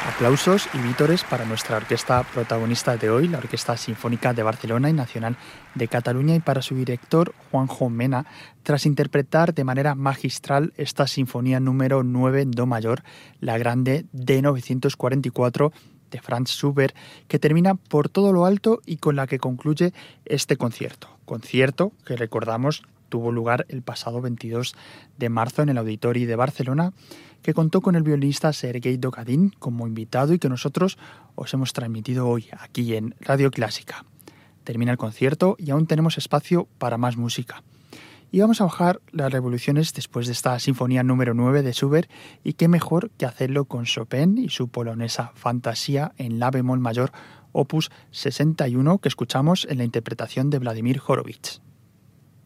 Aplausos y vítores para nuestra orquesta protagonista de hoy, la Orquesta Sinfónica de Barcelona y Nacional de Cataluña, y para su director, Juanjo Mena, tras interpretar de manera magistral esta sinfonía número 9 en do mayor, la grande D944 de Franz Schubert, que termina por todo lo alto y con la que concluye este concierto. Concierto que, recordamos, tuvo lugar el pasado 22 de marzo en el Auditori de Barcelona, que contó con el violinista Sergei Dokadin como invitado y que nosotros os hemos transmitido hoy aquí en Radio Clásica. Termina el concierto y aún tenemos espacio para más música. Y vamos a bajar las revoluciones después de esta sinfonía número 9 de Schubert, y qué mejor que hacerlo con Chopin y su polonesa Fantasía en la bemol mayor, opus 61, que escuchamos en la interpretación de Vladimir Horowitz.